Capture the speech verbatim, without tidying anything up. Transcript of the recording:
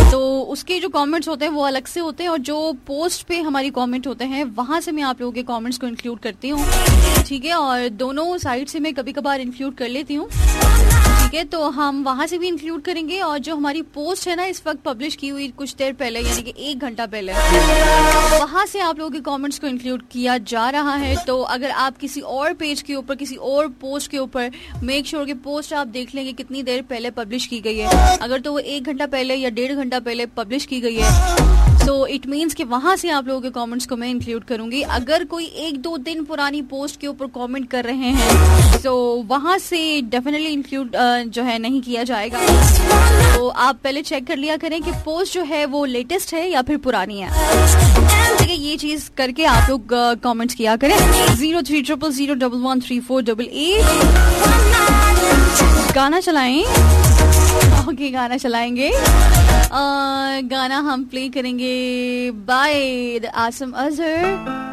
तो उसके जो कमेंट्स होते हैं वो अलग से होते हैं, और जो पोस्ट पे हमारी कमेंट होते हैं वहां से मैं आप लोगों के कमेंट्स को इंक्लूड करती हूँ, ठीक है। और दोनों साइड से मैं कभी कभार इंक्लूड कर लेती हूँ, ठीक है। तो हम वहां से भी इंक्लूड करेंगे, और जो हमारी पोस्ट है ना इस वक्त पब्लिश की हुई कुछ देर पहले, यानी कि एक घंटा पहले, वहां से आप लोगों के कमेंट्स को इंक्लूड किया जा रहा है। तो अगर आप किसी और पेज के ऊपर, किसी और पोस्ट के ऊपर, मेक श्योर कि पोस्ट आप देख लेंगे कितनी देर पहले पब्लिश की गई है। अगर तो वो एक घंटा पहले या डेढ़ घंटा पहले पब्लिश की गई है, तो इट मीन्स कि वहां से आप लोगों के कमेंट्स को मैं इंक्लूड करूंगी। अगर कोई एक दो दिन पुरानी पोस्ट के ऊपर कमेंट कर रहे हैं तो वहां से डेफिनेटली इंक्लूड जो है नहीं किया जाएगा। तो आप पहले चेक कर लिया करें कि पोस्ट जो है वो लेटेस्ट है या फिर पुरानी है, ठीक है। ये चीज करके आप लोग कमेंट्स किया करें। Zero three triple zero double one three four double eight गाना चलाएं। ओके, गाना चलाएंगे। आ, गाना हम प्ले करेंगे बाय द आसम अजहर।